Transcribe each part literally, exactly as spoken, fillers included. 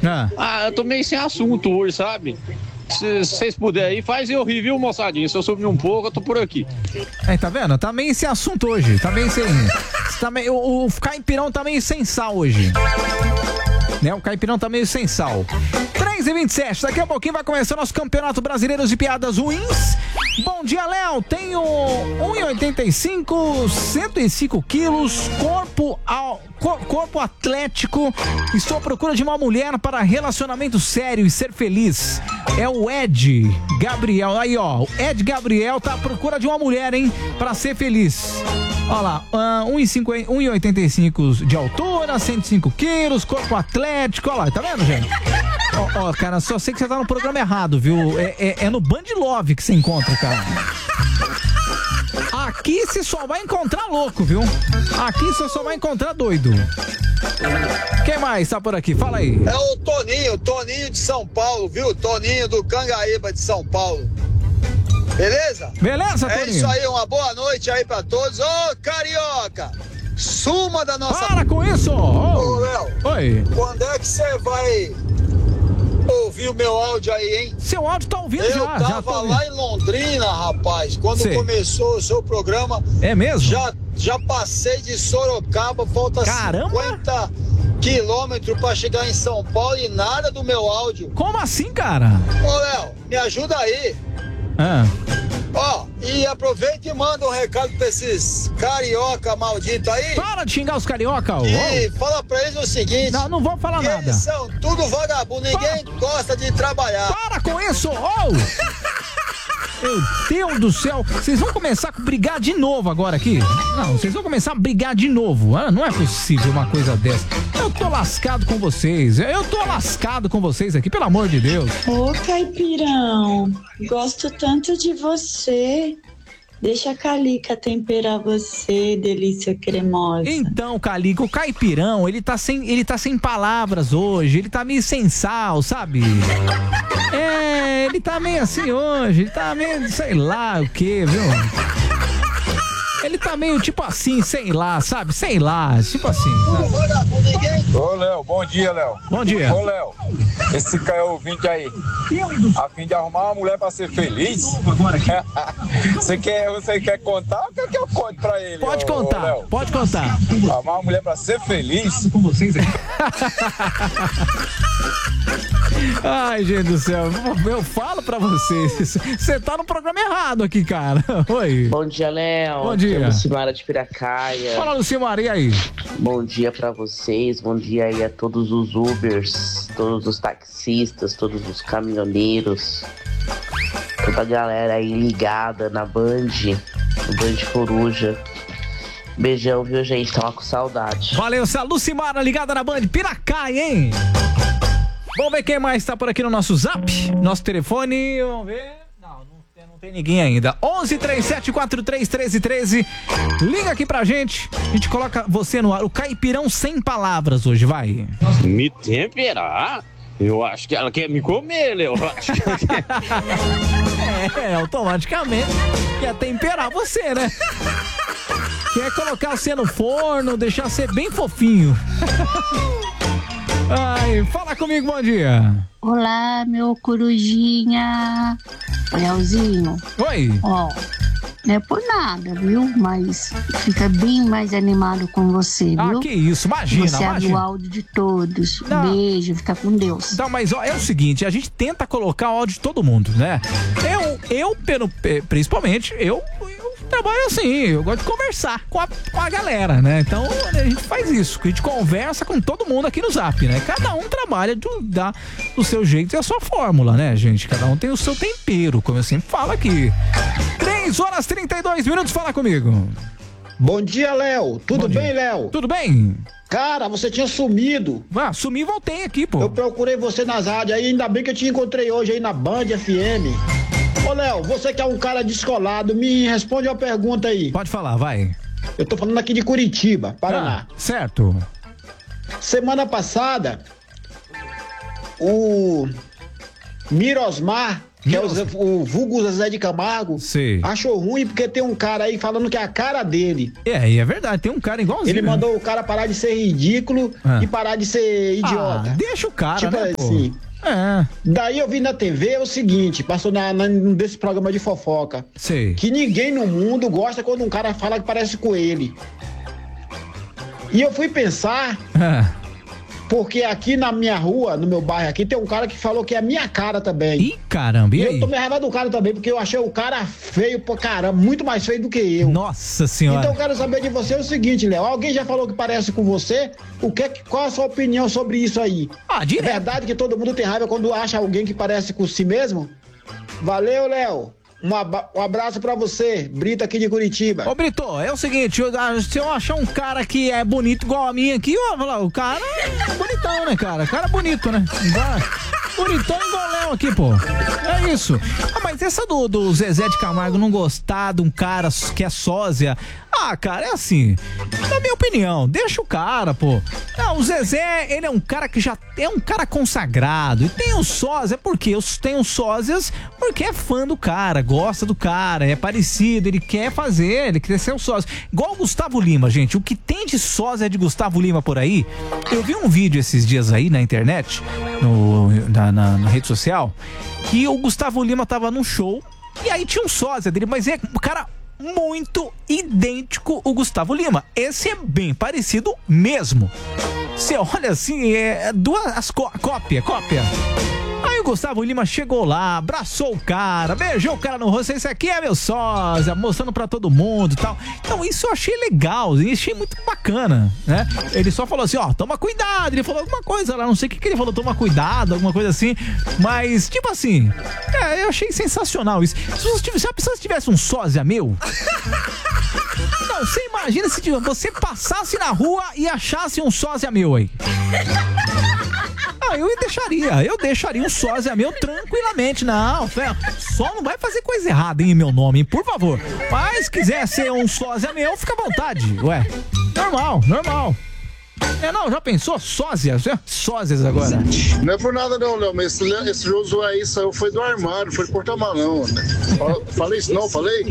Ah, ah eu tô meio sem assunto hoje, sabe? Se vocês puderem aí, faz eu rir, viu, moçadinha? Se eu subir um pouco, eu tô por aqui. É, tá vendo? Tá meio sem assunto hoje. Tá meio sem. Tá meio, o, o caipirão tá meio sem sal hoje. Né? O caipirão tá meio sem sal. três e vinte e sete, daqui a pouquinho vai começar nosso Campeonato Brasileiro de Piadas Ruins. Bom dia, Léo. Tenho um e oitenta e cinco, cento e cinco quilos, corpo, ao, cor, corpo atlético. Estou à procura de uma mulher para relacionamento sério e ser feliz. É o Ed Gabriel. Aí, ó. O Ed Gabriel tá à procura de uma mulher, hein? Para ser feliz. Olha lá. Uh, um e oitenta e cinco de altura, cento e cinco quilos, corpo atlético. Olha lá. Tá vendo, gente? Ó, ó, cara, só sei que você tá no programa errado, viu? É, é, é no Band Love que você encontra, cara. Aqui você só vai encontrar louco, viu? Aqui você só vai encontrar doido. Quem mais tá por aqui? Fala aí. É o Toninho, Toninho de São Paulo, viu? Toninho do Cangaíba de São Paulo. Beleza? Beleza, Toninho? É isso aí, uma boa noite aí pra todos. Ô, carioca! Suma da nossa... Para com isso! Oh. Ô, Léo. Oi. Quando é que você vai ouvir o meu áudio aí, hein? Seu áudio tá ouvindo eu já. Eu tava já tô lá em Londrina, rapaz, quando Sei. começou o seu programa. É mesmo? Já, já passei de Sorocaba, falta Caramba. cinquenta quilômetros pra chegar em São Paulo e nada do meu áudio. Como assim, cara? Ô, Léo, me ajuda aí. Ah. Ó, e aproveita e manda um recado pra esses carioca maldito aí. Para de xingar os carioca, ó. E fala pra eles o seguinte. Não, não vou falar que nada. Eles são tudo vagabundo, ninguém Para. gosta de trabalhar. Para com isso, ó. Meu Deus do céu, vocês vão começar a brigar de novo agora aqui? Não, vocês vão começar a brigar de novo. Ah, não é possível uma coisa dessa. Eu tô lascado com vocês. Eu tô lascado com vocês aqui, pelo amor de Deus. Ô, caipirão, gosto tanto de você. Deixa a Calica temperar você, delícia cremosa. Então, Calica, o caipirão, ele tá sem, ele tá sem palavras hoje. Ele tá meio sem sal, sabe? É, ele tá meio assim hoje. Ele tá meio, sei lá o que, viu? Ele tá meio tipo assim, sei lá, sabe? Sei lá, tipo assim. Sabe? Ô, Léo, bom dia, Léo. Bom dia. Ô, Léo, esse cara ouvinte aí, a fim de arrumar uma mulher pra ser feliz? Você quer, você quer contar ou quer que eu conte pra ele? Pode ô, contar, Léo? pode contar. Arrumar uma mulher pra ser feliz? Com vocês aqui. Ai, gente do céu, eu falo pra vocês, você tá no programa errado aqui, cara. Oi. Bom dia, Léo. Bom dia. Eu sou Lucimara de Piracaia. Fala, Lucimara, e aí? Bom dia pra vocês, bom dia aí a todos os Ubers, todos os taxistas, todos os caminhoneiros, toda a galera aí ligada na Band, no Band Coruja. Beijão, viu, gente? Tava com saudade. Valeu, essa Lucimara ligada na Band Piracaia, hein? Vamos ver quem mais tá por aqui no nosso zap, nosso telefone, vamos ver. Não, não tem, não tem ninguém ainda. onze, trinta e sete, quarenta e três, treze, treze. Liga aqui pra gente, a gente coloca você no ar. O caipirão sem palavras hoje, vai. Me temperar? Eu acho que ela quer me comer, Léo. Eu acho que ela quer... É, automaticamente quer temperar você, né? Quer colocar você no forno, deixar você bem fofinho. Ai, fala comigo, bom dia. Olá, meu corujinha. Leozinho. Oi. Ó, não é por nada, viu? Mas fica bem mais animado com você, viu? Ah, que isso, imagina, você imagina. é do áudio de todos. Não. Beijo, fica com Deus. Não, mas ó, é o seguinte, a gente tenta colocar o áudio de todo mundo, né? Eu, eu pelo, principalmente, eu... eu trabalho assim, eu gosto de conversar com a, com a galera, né? Então a gente faz isso, a gente conversa com todo mundo aqui no Zap, né? Cada um trabalha do, da, do seu jeito e a sua fórmula, né, gente? Cada um tem o seu tempero, como eu sempre falo aqui. três horas e trinta e dois minutos, fala comigo. Bom dia, Léo. Tudo bem, Léo? Tudo bem? Cara, você tinha sumido. Ah, sumi e voltei aqui, pô. Eu procurei você nas rádios aí, ainda bem que eu te encontrei hoje aí na Band F M. Ô, Léo, você que é um cara descolado, me responde uma pergunta aí. Pode falar, vai. Eu tô falando aqui de Curitiba, Paraná. Ah, certo. Semana passada, o Mirosmar que é o, o vulgo Zezé de Camargo, Sim. achou ruim porque tem um cara aí falando que é a cara dele. É, e é verdade, tem um cara igualzinho. Ele né? mandou o cara parar de ser ridículo Ah. e parar de ser idiota. Ah, deixa o cara, tipo né, assim. pô? É. Daí eu vi na T V o seguinte, passou na, na, num desse programa de fofoca, Sei. que ninguém no mundo gosta quando um cara fala que parece com ele. E eu fui pensar, Ah. porque aqui na minha rua, no meu bairro aqui, tem um cara que falou que é a minha cara também. Ih, caramba, e E aí? eu tomei raiva do cara também, porque eu achei o cara feio pra caramba, muito mais feio do que eu. Nossa senhora. Então eu quero saber de você o seguinte, Léo. Alguém já falou que parece com você? O que, qual a sua opinião sobre isso aí? Ah, É direto. verdade que todo mundo tem raiva quando acha alguém que parece com si mesmo? Valeu, Léo. Um aba- um abraço pra você, Brito aqui de Curitiba. Ô, Brito, é o seguinte, eu- ah, se eu achar um cara que é bonito igual a mim aqui, eu vou falar, o cara é bonitão, né, cara? Cara bonito, né? Vai. Bonitão igual o Léo aqui, pô. É isso. Ah, mas essa do, do Zezé de Camargo não gostar de um cara que é sósia, ah, cara, é assim, na minha opinião, deixa o cara, pô. Não, o Zezé, ele é um cara que já é um cara consagrado. E tem o sósia, porque tem os sósias, porque é fã do cara, gosta do cara, é parecido, ele quer fazer, ele quer ser um sósia. Igual o Gustavo Lima, gente, o que tem de sósia de Gustavo Lima por aí, eu vi um vídeo esses dias aí na internet, no, na, na, na rede social, que o Gustavo Lima tava num show, e aí tinha um sósia dele, mas é o cara muito idêntico o Gustavo Lima. Esse é bem parecido mesmo. Você olha assim, é duas as có- cópia, cópia. Aí o Gustavo Lima chegou lá, abraçou o cara, beijou o cara no rosto, esse aqui é meu sósia, mostrando pra todo mundo e tal. Então isso eu achei legal, achei muito bacana, né? Ele só falou assim, ó, toma cuidado, ele falou alguma coisa lá, não sei o que que ele falou, toma cuidado, alguma coisa assim, mas tipo assim, é, eu achei sensacional isso. Se você tivesse, se a pessoa tivesse um sósia meu... Não, você imagina se você passasse na rua e achasse um sósia meu aí. Ah, eu deixaria, eu deixaria um sósia meu tranquilamente. Não, só não vai fazer coisa errada em meu nome, por favor. Mas quiser ser um sósia meu, fica à vontade, ué. Normal, normal. É, não, já pensou? Sósias, né? Sósias agora. Não é por nada não, Léo, mas esse, esse Josué aí saiu, foi do armário, foi do porta-malão. Falei isso não, falei?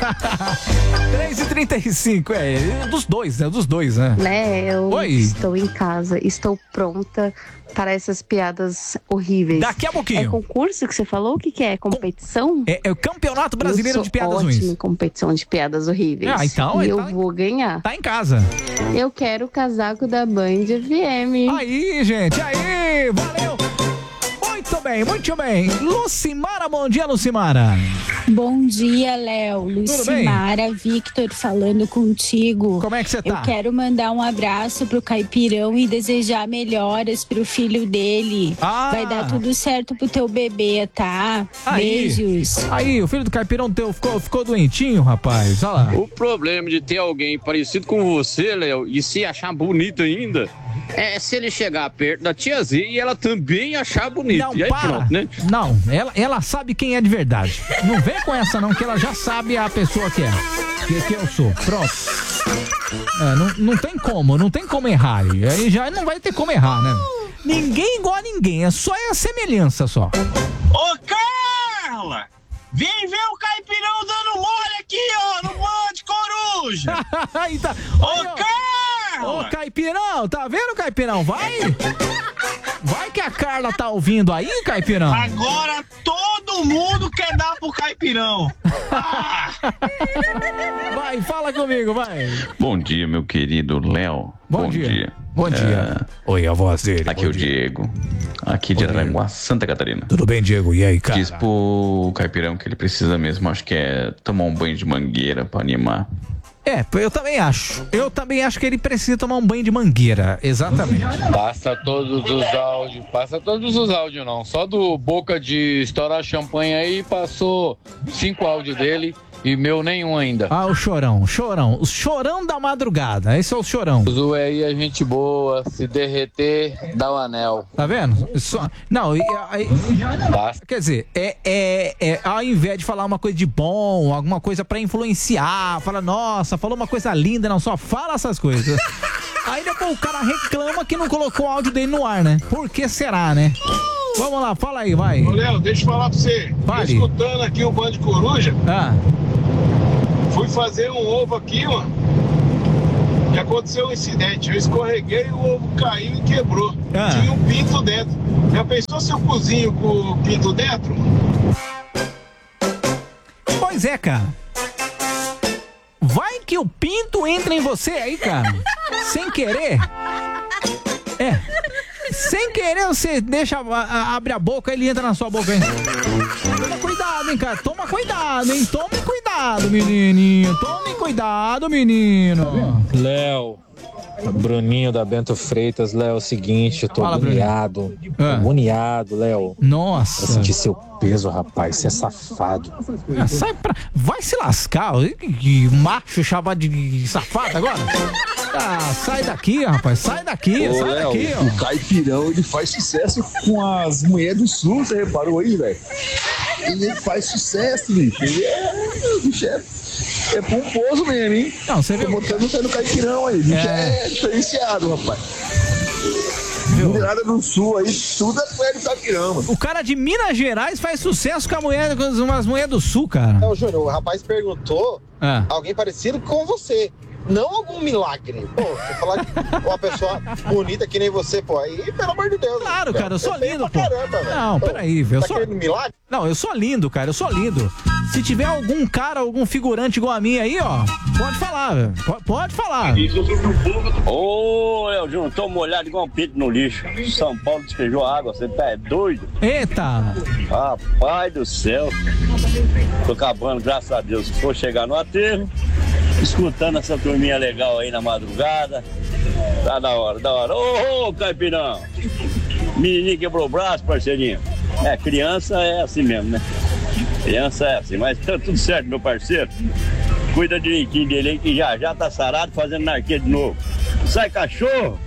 três e trinta e cinco, é, dos dois, né? Dos dois, né? Léo, Oi. estou em casa, estou pronta para essas piadas horríveis. Daqui a pouquinho. É concurso que você falou? O que, que é? Competição? É, é o Campeonato Brasileiro eu de Piadas sou Ruins. ótima em competição de piadas horríveis. Ah, então, e então- eu vou ganhar. Tá em casa. Eu quero o casaco da Band F M. Aí, gente, aí, valeu. Muito bem, muito bem. Lucimara, bom dia, Lucimara. Bom dia, Léo. bem? Lucimara, Victor falando contigo. Como é que você tá? Eu quero mandar um abraço pro Caipirão e desejar melhoras pro filho dele. Ah. Vai dar tudo certo pro teu bebê, tá? Aí. Beijos. Aí, o filho do Caipirão teu ficou, ficou doentinho, rapaz. Olha lá. O problema de ter alguém parecido com você, Léo, e se achar bonito ainda, é se ele chegar perto da tiazinha e ela também achar bonito. Não, e aí para. pronto, né? Não, ela, ela sabe quem é de verdade. Não vem com essa não, que ela já sabe a pessoa que é. Que, que eu sou. Pronto. É, não, não tem como, não tem como errar. E aí já não vai ter como errar, né? Ninguém igual a ninguém, é só a semelhança só. Ô, Carla! Vem ver o Caipirão dando mole aqui, ó, no Band Coruja! Aí tá. Ô, Aí, ó. Carla! Ô, Caipirão, tá vendo, Caipirão? Vai! Vai que a Carla tá ouvindo aí, Caipirão? Agora todo mundo quer dar pro Caipirão! Ah! Vai, fala comigo, vai! Bom dia, meu querido Léo. Bom dia. Bom dia. Oi, a voz dele. Aqui é o Diego. Aqui de Araranguá, Santa Catarina. Tudo bem, Diego? E aí, cara? Diz pro Caipirão que ele precisa mesmo, acho que é tomar um banho de mangueira pra animar. É, eu também acho. Eu também acho que ele precisa tomar um banho de mangueira. Exatamente. Passa todos os áudios, passa todos os áudios não, só do Boca de estourar champanhe aí passou cinco áudios dele e meu nenhum ainda. Ah, o chorão, chorão. O chorão da madrugada. Esse é o chorão. O Zu aí é gente boa, se derreter, dá o anel. Tá vendo? Só... Não, e, aí... quer dizer, é, é, é, ao invés de falar uma coisa de bom, alguma coisa pra influenciar, fala, nossa, falou uma coisa linda, não, só fala essas coisas. Aí depois o cara reclama que não colocou o áudio dele no ar, né? Por que será, né? Vamos lá, fala aí, vai. Ô, Léo, deixa eu falar pra você. Vale. Escutando aqui o Band Coruja. Ah. Fui fazer um ovo aqui, mano. E aconteceu um incidente. Eu escorreguei, o ovo caiu e quebrou. Ah. Tinha um pinto dentro. Já pensou se eu cozinho com o pinto dentro? Pois é, cara. Vai que o pinto entra em você aí, cara. Sem querer. É. Sem querer você deixa, a, a, abre a boca, ele entra na sua boca, hein? Toma cuidado, hein, cara. Toma cuidado, hein. Tome cuidado, menininho. Tome cuidado, menino. Léo, Bruninho da Bento Freitas, Léo, é o seguinte, eu tô Fala, agoniado. Ah. Agoniado, Léo. Nossa. Eu senti seu peso, rapaz. Você é safado. Ah, sai pra... Vai se lascar. Que, que macho chamado de safado agora? Ah, sai daqui, rapaz. Sai daqui, Ô, sai Léo, daqui, ó. o Caipirão, ele faz sucesso com as mulheres do sul, você reparou aí, velho? Ele faz sucesso, bicho. Ele é... bicho é... é pomposo mesmo, hein? Não, você viu? Tô botando fé no Caipirão aí. Bicho é, é diferenciado, rapaz. Mulherada do sul aí, tudo é fé do Caipirão, mano. O cara de Minas Gerais faz sucesso com a mulher, com as mulheres do sul, cara. Não, Júnior, o rapaz perguntou Ah. alguém parecido com você. Não algum milagre. Pô, você falar que uma pessoa bonita que nem você, pô, aí, pelo amor de Deus. Claro, velho, cara, eu sou é feio lindo, pra pô. caramba, velho. Não, Pô, peraí, velho. Eu tá sou... querendo milagre? Não, eu sou lindo, cara, eu sou lindo. Se tiver algum cara, algum figurante igual a mim aí, ó, pode falar, velho. Pode, pode falar. Ô, Léo Júnior, tô molhado igual um pinto no lixo. São Paulo despejou água, você tá é doido? Eita! Rapaz do céu. Tô acabando, graças a Deus. Vou chegar no aterro, escutando essa turminha legal aí na madrugada. Tá da hora, da hora. Ô, ô, Caipirão! Menininho quebrou o braço, parceirinho. É, criança é assim mesmo, né? Criança é assim, mas tá tudo certo, meu parceiro. Cuida direitinho dele aí que já já tá sarado fazendo narquê de novo. Sai, cachorro!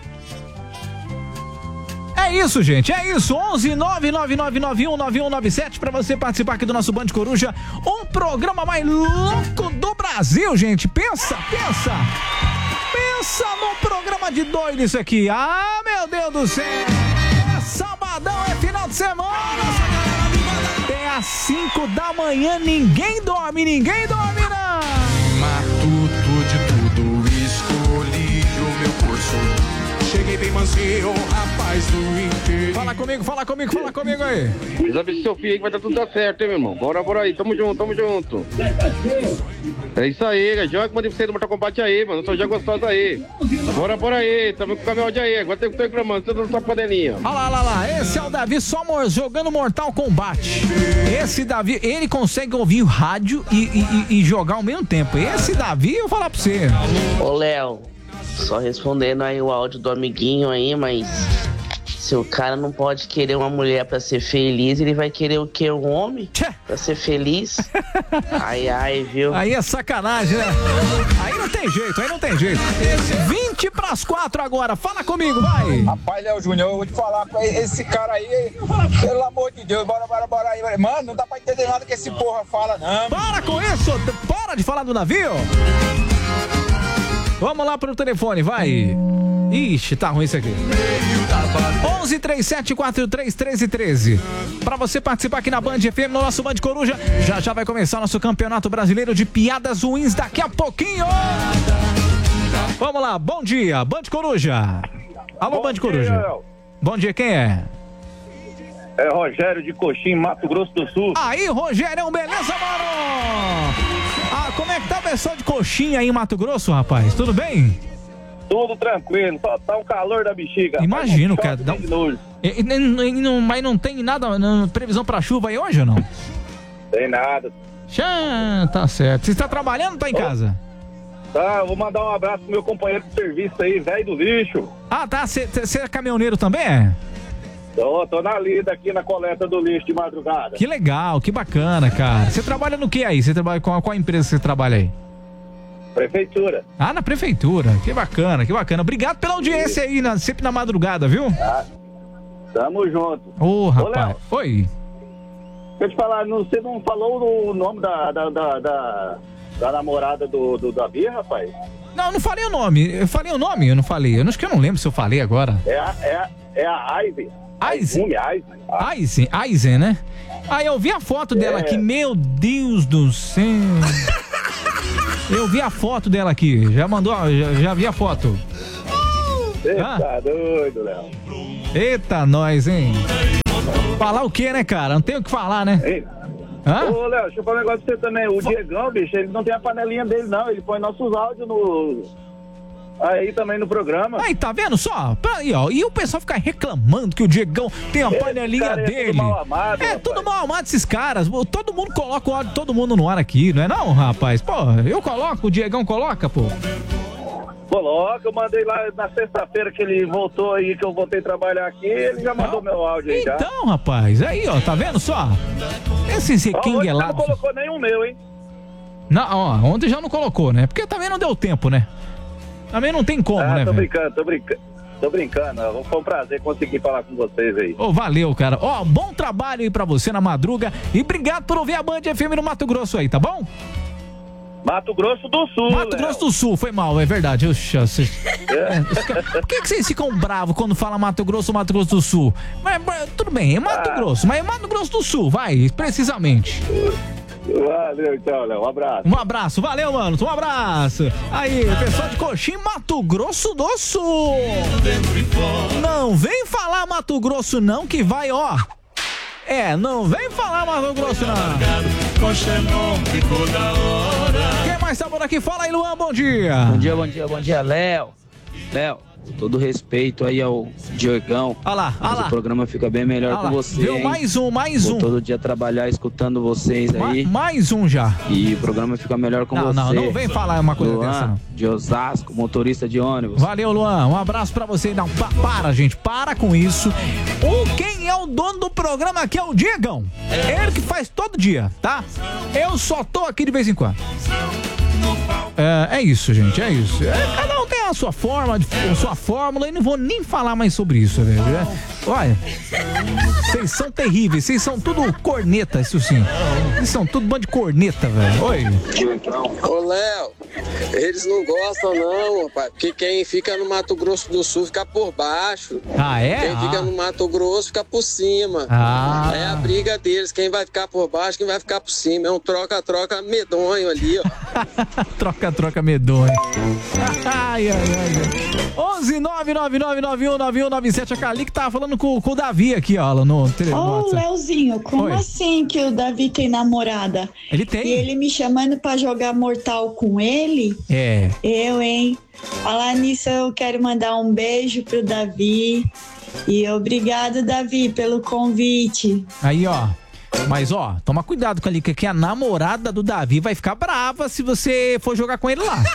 É isso, gente, é isso. onze nove nove nove nove um nove um nove sete pra você participar aqui do nosso Band Coruja. Um programa mais louco do Brasil, gente. Pensa, pensa. Pensa num programa de doido isso aqui. Ah, meu Deus do céu. É sabadão, é final de semana. Até às cinco da manhã ninguém dorme, ninguém dorme não. Matuto de tudo, escolhi o meu curso. Cheguei bem mansinho, rapaz do inteiro. Fala comigo, fala comigo, fala comigo aí. Avisa seu filho aí que vai dar tudo dar certo, hein, meu irmão. Bora, bora aí, tamo junto, tamo junto. É isso aí, já que mandei você no Mortal Kombat aí, mano. Eu sou já gostoso aí. Bora, bora aí, tamo com o caminhão de aí. Agora tem que tô reclamando, você não tá panelinha. Olha lá, olha lá, esse é o Davi só jogando Mortal Kombat. Esse Davi, ele consegue ouvir o rádio e, e, e jogar ao mesmo tempo. Esse Davi, eu vou falar pra você. Ô, Léo, só respondendo aí o áudio do amiguinho aí, mas se o cara não pode querer uma mulher pra ser feliz, ele vai querer o quê? Um homem? Pra ser feliz? Ai, ai, viu? Aí é sacanagem, né? Aí não tem jeito, aí não tem jeito. vinte pras quatro agora, fala comigo, vai. Rapaz, Léo Júnior, eu vou te falar com esse cara aí, pelo amor de Deus, bora, bora, bora aí. Mano, não dá pra entender nada que esse porra fala, não. Para com isso, para de falar do navio. Vamos lá pro telefone, vai. Ixi, tá ruim isso aqui. onze três sete quatro três um três um três. Pra você participar aqui na Band F M, no nosso Band Coruja. Já já vai começar o nosso Campeonato Brasileiro de Piadas Ruins daqui a pouquinho. Vamos lá, bom dia, Band Coruja. Alô, Bom Band dia, Coruja. Léo. Bom dia, quem é? É Rogério de Coxim, Mato Grosso do Sul. Aí, Rogério, beleza, mano? Ah, como é que tá o pessoal de Coxinha aí em Mato Grosso, rapaz? Tudo bem? Tudo tranquilo, só tá um calor da bexiga. Imagino, cara. Dá um... E, e, e, não, mas não tem nada, não, previsão pra chuva aí hoje ou não? Tem nada. Xã, tá certo. Você está trabalhando ou tá em casa? Tá, vou mandar um abraço pro meu companheiro de serviço aí, velho do lixo. Ah, tá. Você é caminhoneiro também, é? Tô, tô na lida aqui na coleta do lixo de madrugada. Que legal, que bacana, cara. Você trabalha no que aí? Você trabalha com qual empresa você trabalha aí? Prefeitura. Ah, na prefeitura. Que bacana, que bacana. Obrigado pela audiência aí, na, sempre na madrugada, viu? Tá. Tamo junto. Ô, rapaz. Ô, Oi. Deixa eu te falar, não, você não falou o nome da, da, da, da, da namorada do, do Davi, rapaz? Não, eu não falei o nome. Eu falei o nome, eu não falei. Eu não, acho que eu não lembro se eu falei agora. É a, é a, é a Ivy. Aizen. Aizen, Aizen, né? Aí eu vi a foto dela aqui, meu Deus do céu. Eu vi a foto dela aqui, já mandou, já, já vi a foto. Você Ah. tá doido, Léo. Eita, nós, hein? Falar o quê, né, cara? Não tem o que falar, né? Ei. Hã? Ô, Léo, deixa eu falar um negócio pra você também. O Diegão, bicho, ele não tem a panelinha dele, não. Ele põe nossos áudios no... aí também no programa. Aí, tá vendo só? Aí, ó, e o pessoal fica reclamando que o Diegão tem a Esse panelinha cara é tudo dele. mal amado, é, rapaz. tudo mal amado esses caras. Todo mundo coloca o áudio de todo mundo no ar aqui, não é não, rapaz? Pô, eu coloco, o Diegão coloca, pô. Coloca, eu mandei lá na sexta-feira que ele voltou aí, que eu voltei a trabalhar aqui, ele já mandou meu áudio aí já. Então, rapaz, aí, ó, tá vendo só? Esses Ó, hoje você não requinguelados. colocou nenhum meu, hein? Não, ó, ontem já não colocou, né? Porque também não deu tempo, né? Também não tem como, Ah, né, tô velho? brincando, tô brincando. Tô brincando, foi um prazer conseguir falar com vocês aí. Ô, valeu, cara. Ó, bom trabalho aí pra você na madruga e obrigado por ouvir a Band F M no Mato Grosso aí, tá bom? Mato Grosso do Sul, Mato Léo. Grosso do Sul, foi mal, é verdade. Oxa, vocês... É, os ca- Por que, que vocês ficam bravos quando fala Mato Grosso ou Mato Grosso do Sul? Mas, mas, tudo bem, é Mato Ah. Grosso, mas é Mato Grosso do Sul, vai, precisamente. Valeu, então, Léo, um abraço. Um abraço, valeu, mano, um abraço. Aí, pessoal de Coxim, Mato Grosso do Sul. Não vem falar Mato Grosso não, que vai, ó. É, não vem falar Mato Grosso não. Quem mais tá por aqui? Fala aí, Luan, bom dia. Bom dia, bom dia, bom dia, Léo. Léo, todo respeito aí ao Diegão. Olha lá, olha mas lá. o programa fica bem melhor Olha com lá, você, viu? hein? Mais um, mais Vou um. todo dia trabalhar escutando vocês aí. Ma- mais um já. E o programa fica melhor com Não, você. não, não vem falar uma coisa Luan, dessa, não. de Osasco, motorista de ônibus. Valeu, Luan. Um abraço pra você. Não, pa- para, gente. Para com isso. O quem é o dono do programa aqui é o Diegão. É ele que faz todo dia, tá? Eu só tô aqui de vez em quando. É, é isso, gente. É isso. É, cada um tem a sua forma, a sua fórmula, e não vou nem falar mais sobre isso, velho. É, olha, vocês são terríveis. Vocês são tudo corneta, isso sim. Vocês são tudo bando de corneta, velho. Oi. Ô, Léo, eles não gostam não, rapaz, porque quem fica no Mato Grosso do Sul fica por baixo. Ah, é? Quem fica Ah. no Mato Grosso fica por cima. Ah. É a briga deles, quem vai ficar por baixo, quem vai ficar por cima. É um troca-troca medonho ali, ó. Troca-troca medonho. Ai, ai, ai. onze nove nove nove nove um nove um nove sete. A Cali que tava falando com, com o Davi aqui, ó, no telefone. Ô, Leozinho, como Oi. assim que o Davi tem namorada? Ele tem? E ele me chamando pra jogar Mortal com ele? É. Eu, hein? Falar nisso, eu quero mandar um beijo pro Davi. E obrigado, Davi, pelo convite. Aí, ó. Mas, ó, toma cuidado com a Lica, que a namorada do Davi vai ficar brava se você for jogar com ele lá.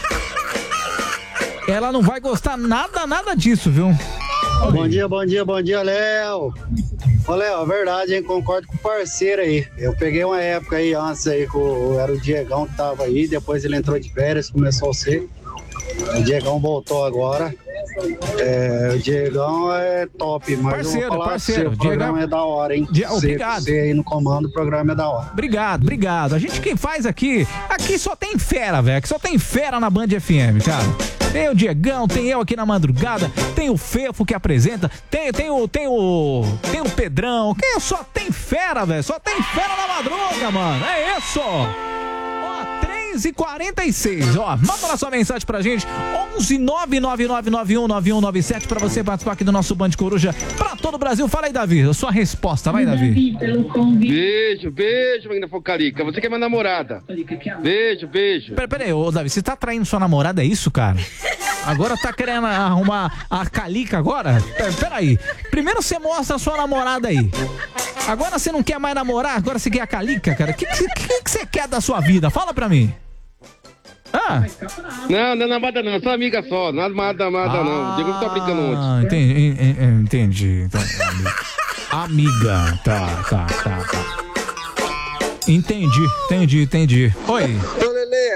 Ela não vai gostar nada, nada disso, viu? Bom dia, bom dia, bom dia, Léo. Ô, Léo, é verdade, hein? Concordo com o parceiro aí. Eu peguei uma época aí antes aí, que o- era o Diegão que tava aí, depois ele entrou de férias, começou a ser. O Diegão voltou agora. É, o Diegão é top, mas Parceiro, eu vou falar parceiro, pra você, o programa Diegão- é da hora, hein? Die- Você- Obrigado. Você aí no comando, o programa é da hora. Obrigado, obrigado. A gente quem faz aqui, aqui só tem fera, velho. Aqui só tem fera na Band F M, cara. Tem o Diegão, tem eu aqui na madrugada, tem o Fefo que apresenta, tem, tem o tem o tem o Pedrão. Quem só tem fera, velho? Só tem fera na madruga, mano. É isso. Ó, três e quarenta e seis, ó, manda lá sua mensagem pra gente, onze nove nove nove nove um nove um nove sete, pra você participar aqui do nosso Band Coruja pra todo o Brasil. Fala aí, Davi, a sua resposta, vai, Davi. Beijo, beijo, menina Focalica. Você que é minha namorada. Beijo, beijo. Pera, pera aí, ô Davi, você tá traindo sua namorada, é isso, cara? Agora tá querendo arrumar a Calica agora? Pera, pera aí, primeiro você mostra a sua namorada aí. Agora você não quer mais namorar, agora você quer a Calica, cara? O que, que, que, que você quer da sua vida? Fala pra mim. Ah, Não, não é namorada não, só amiga só. Nada, nada, nada não. Diego que tá brincando ontem. ah entendi, en- en- entendi. Então, amiga, tá, tá, tá, tá. Entendi, entendi, entendi. Oi. Ô, Leléo,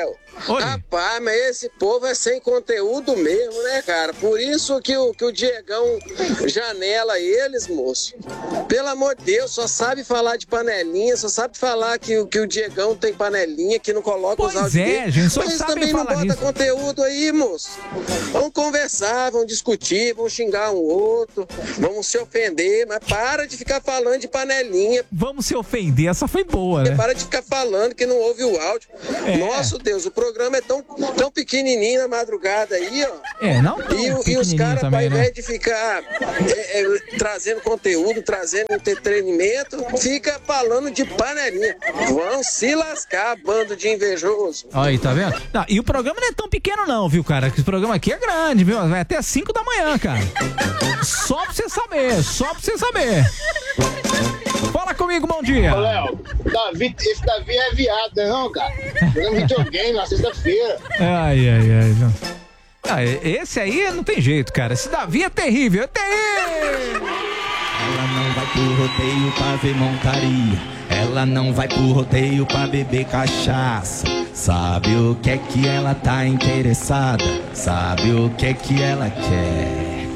Oi. Rapaz, mas esse povo é sem conteúdo mesmo, né, cara? Por isso que o, que o Diegão janela eles, moço. Pelo amor de Deus, só sabe falar de panelinha, só sabe falar que, que o Diegão tem panelinha, que não coloca Pois os áudios é, dele. gente, só Mas eles sabem também não falar botam nisso. conteúdo aí, moço. Vão conversar, vão discutir, vão xingar um outro, vão se ofender, mas para de ficar falando de panelinha. Vamos se ofender, essa foi boa, né? Para de ficar falando que não ouve o áudio. É. Nossa, Deus, o programa é tão, tão pequenininho na madrugada aí, ó. É, não tão E, o- e os pequenininho caras, ao também, invés né? de ficar é, é, trazendo conteúdo, trazendo entretenimento, fica falando de panelinha. Vão se lascar, bando de invejoso. Olha aí, tá vendo? Não, e o programa não é tão pequeno não, viu, cara? Que esse programa aqui é grande, viu? Vai até cinco da manhã, cara. Só pra você saber, só pra você saber. Fala comigo, bom dia. Ô, Léo, Davi, esse Davi é viado, né, não, cara? Jogando videogame na sexta-feira. Ai, ai, ai. Não. Ah, esse aí não tem jeito, cara. Esse Davi é terrível, é terrível. Ela não vai pro rodeio pra ver montaria. Ela não vai pro rodeio pra beber cachaça. Sabe o que é que ela tá interessada? Sabe o que é que ela quer?